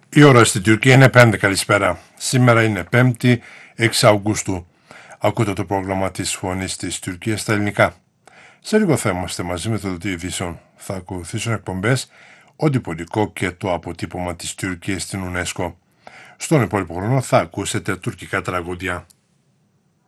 Η ώρα στην Τουρκία είναι 5, καλησπέρα. Σήμερα είναι 5η, 6 Αυγούστου. Ακούτε το πρόγραμμα της Φωνής της Τουρκίας στα ελληνικά. Σε λίγο θα είμαστε μαζί με το Δελτίο Ειδήσεων. Θα ακολουθήσουν εκπομπές «Ό,τι πολιτικό» και το αποτύπωμα της Τουρκίας στην UNESCO. Στον υπόλοιπο χρόνο θα ακούσετε τουρκικά τραγούδια.